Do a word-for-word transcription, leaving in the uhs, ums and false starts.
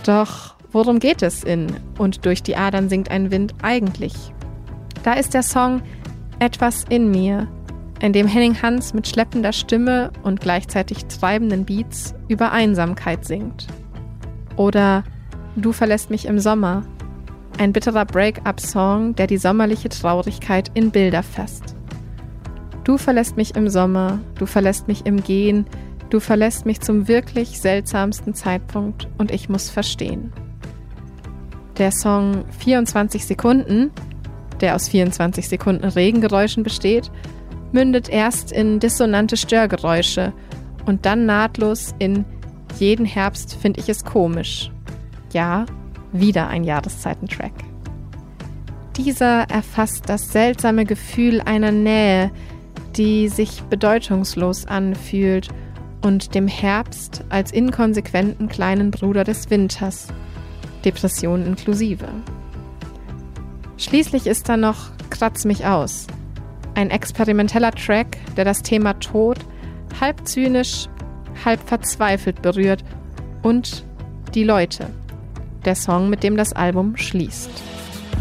Doch worum geht es in Und durch die Adern singt ein Wind eigentlich? Da ist der Song Etwas in mir, in dem Henning Hans mit schleppender Stimme und gleichzeitig treibenden Beats über Einsamkeit singt. Oder Du verlässt mich im Sommer, ein bitterer Break-up-Song, der die sommerliche Traurigkeit in Bilder fasst. Du verlässt mich im Sommer, du verlässt mich im Gehen, du verlässt mich zum wirklich seltsamsten Zeitpunkt und ich muss verstehen. Der Song vierundzwanzig Sekunden, der aus vierundzwanzig Sekunden Regengeräuschen besteht, mündet erst in dissonante Störgeräusche und dann nahtlos in Jeden Herbst find ich es komisch. Ja, wieder ein Jahreszeitentrack. Dieser erfasst das seltsame Gefühl einer Nähe, die sich bedeutungslos anfühlt und dem Herbst als inkonsequenten kleinen Bruder des Winters, Depressionen inklusive. Schließlich ist da noch Kratz mich aus, ein experimenteller Track, der das Thema Tod halb zynisch, halb verzweifelt berührt und die Leute, der Song, mit dem das Album schließt.